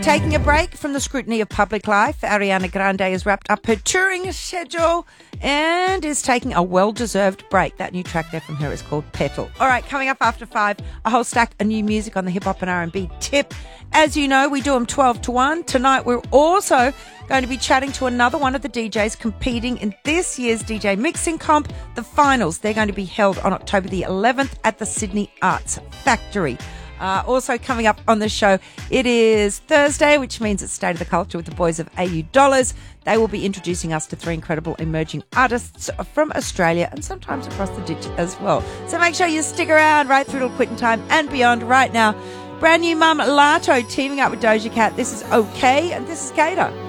Taking a break from the scrutiny of public life, Ariana Grande has wrapped up her touring schedule and is taking a well-deserved break. That new track there from her is called Petal. All right, coming up after 5, a whole stack of new music on the Hip Hop and R&B tip. As you know, we do them 12 to 1. Tonight, we're also going to be chatting to another one of the DJs competing in this year's DJ Mixing Comp, the finals. They're going to be held on October the 11th at the Sydney Arts Factory. Also coming up on the show, it is Thursday, which means it's State of the Culture with the boys of AU Dollars. They will be introducing us to 3 incredible emerging artists from Australia and sometimes across the ditch as well. So make sure you stick around right through till quitting time and beyond. Right now, brand new mum Lato teaming up with Doja Cat. This is OK, and this is Gator.